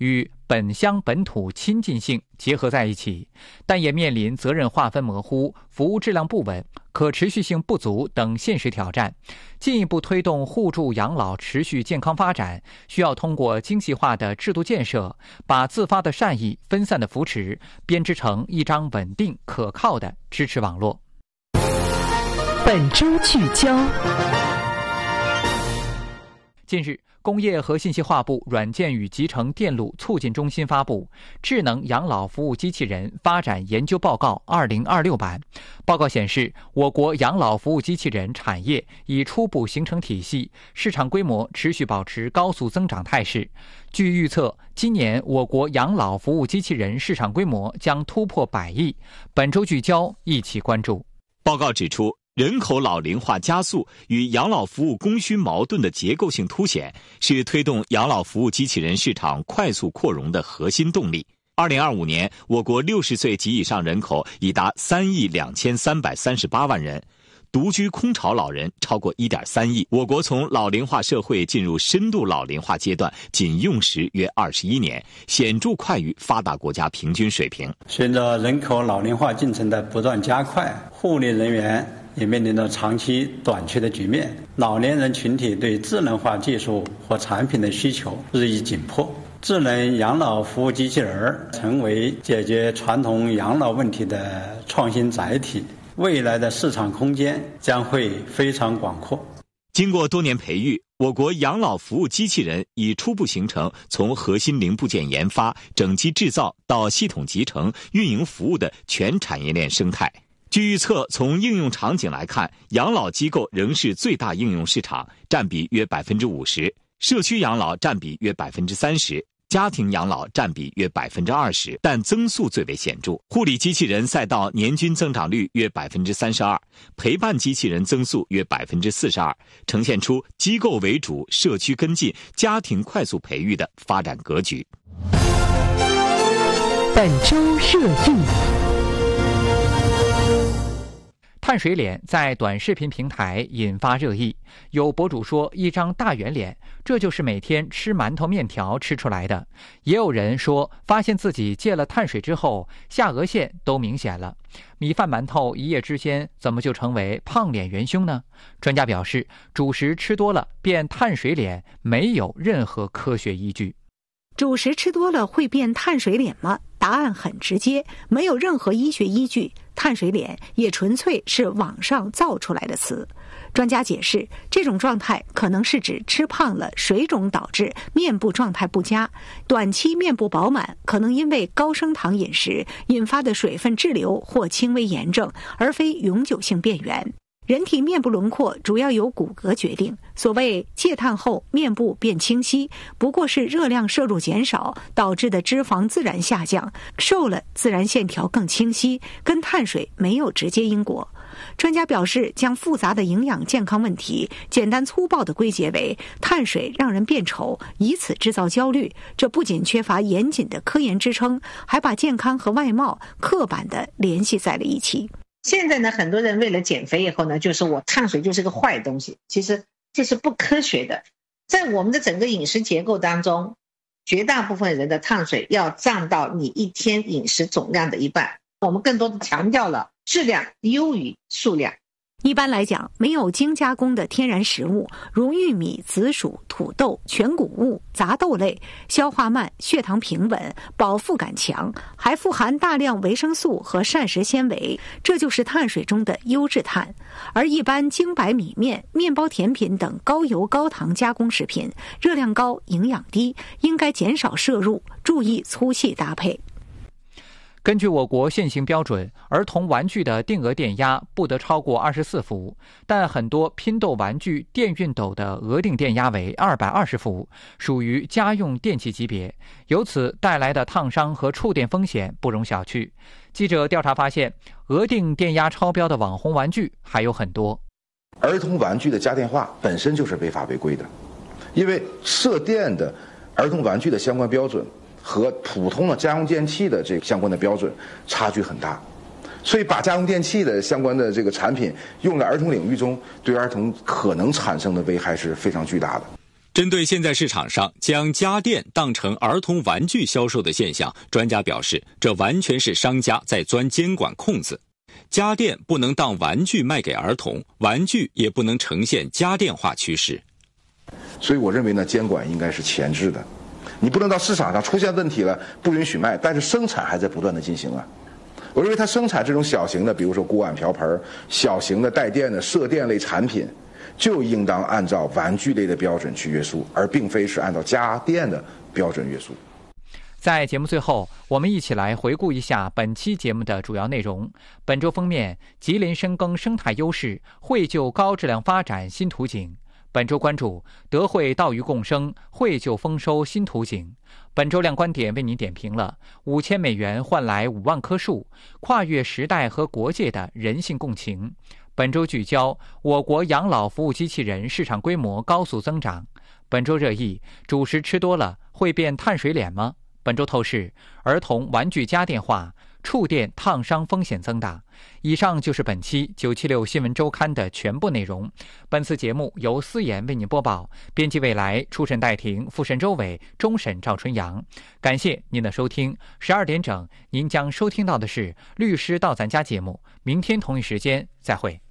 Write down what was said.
与本乡本土亲近性结合在一起，但也面临责任划分模糊、服务质量不稳、可持续性不足等现实挑战。进一步推动互助养老持续健康发展，需要通过精细化的制度建设，把自发的善意、分散的扶持编织成一张稳定可靠的支持网络。 本周聚焦。 近日，工业和信息化部软件与集成电路促进中心发布《智能养老服务机器人发展研究报告2026》版。报告显示，我国养老服务机器人产业已初步形成体系，市场规模持续保持高速增长态势。据预测，今年我国养老服务机器人市场规模将突破100亿。本周聚焦一起关注。 报告指出，人口老龄化加速与养老服务供需矛盾的结构性凸显，是推动养老服务机器人市场快速扩容的核心动力。2025年，我国60岁及以上人口已达3亿2338万人，独居空巢老人超过1.3亿。我国从老龄化社会进入深度老龄化阶段，仅用时约21年，显著快于发达国家平均水平。 随着人口老龄化进程的不断加快，护理人员也面临着长期短缺的局面，老年人群体对智能化技术和产品的需求日益紧迫。智能养老服务机器人成为解决传统养老问题的创新载体，未来的市场空间将会非常广阔。 经过多年培育，我国养老服务机器人已初步形成从核心零部件研发、整机制造到系统集成、运营服务的全产业链生态。据预测，从应用场景来看，养老机构仍是最大应用市场，占比约50%，社区养老占比约30%。家庭养老占比约20%，但增速最为显著。护理机器人赛道年均增长率约32%，陪伴机器人增速约42%，呈现出机构为主、社区跟进、家庭快速培育的发展格局。 本周热议。 碳水脸在短视频平台引发热议，有博主说一张大圆脸，这就是每天吃馒头面条吃出来的。也有人说发现自己戒了碳水之后，下颚线都明显了。米饭馒头一夜之间怎么就成为胖脸元凶呢？专家表示，主食吃多了变碳水脸没有任何科学依据。 主食吃多了会变碳水脸吗？答案很直接，没有任何医学依据。碳水脸也纯粹是网上造出来的词。专家解释，这种状态可能是指吃胖了水肿导致面部状态不佳，短期面部饱满，可能因为高升糖饮食引发的水分滞留或轻微炎症，而非永久性变圆。人体面部轮廓主要由骨骼决定，所谓戒碳后面部变清晰，不过是热量摄入减少导致的脂肪自然下降，瘦了自然线条更清晰，跟碳水没有直接因果。专家表示，将复杂的营养健康问题简单粗暴地归结为碳水让人变丑，以此制造焦虑，这不仅缺乏严谨的科研支撑，还把健康和外貌刻板地联系在了一起。 现在呢，很多人为了减肥以后呢，就是我碳水就是个坏东西，其实这是不科学的。在我们的整个饮食结构当中，绝大部分人的碳水要占到你一天饮食总量的1半。我们更多的强调了质量优于数量。 一般来讲，没有精加工的天然食物，如玉米、紫薯、土豆、全谷物、杂豆类，消化慢、血糖平稳、饱腹感强，还富含大量维生素和膳食纤维，这就是碳水中的优质碳。而一般精白米面、面包、甜品等高油高糖加工食品，热量高、营养低，应该减少摄入，注意粗细搭配。 根据我国现行标准，儿童玩具的定额电压不得超过24伏，但很多拼豆玩具、电熨斗的额定电压为220伏，属于家用电器级别，由此带来的烫伤和触电风险不容小觑。记者调查发现，额定电压超标的网红玩具还有很多。 儿童玩具的家电化本身就是违法违规的，因为涉电的儿童玩具的相关标准和普通的家用电器的这个相关的标准差距很大，所以把家用电器的相关的这个产品用在儿童领域中，对儿童可能产生的危害是非常巨大的。 针对现在市场上将家电当成儿童玩具销售的现象，专家表示，这完全是商家在钻监管空子。家电不能当玩具卖给儿童，玩具也不能呈现家电化趋势。 所以我认为呢，监管应该是前置的，你不能到市场上出现问题了不允许卖，但是生产还在不断的进行啊。我认为它生产这种小型的，比如说锅碗瓢盆、小型的带电的射电类产品，就应当按照玩具类的标准去约束，而并非是按照家电的标准约束。 在节目最后，我们一起来回顾一下本期节目的主要内容。本周封面：吉林深耕生态优势，惠就高质量发展新图景。本周关注：德惠稻鱼共生，惠就丰收新图景。本周亮观点为您点评了5000美元换来5万棵树，跨越时代和国界的人性共情。本周聚焦：我国养老服务机器人市场规模高速增长。本周热议：主食吃多了会变碳水脸吗？本周透视：儿童玩具家电化，触电烫伤风险增大。以上就是本期976新闻周刊的全部内容。本次节目由思妍为您播报，编辑未来，初审戴婷，复审周伟，终审赵春阳。感谢您的收听。12点整，您将收听到的是律师到咱家节目。明天同一时间再会。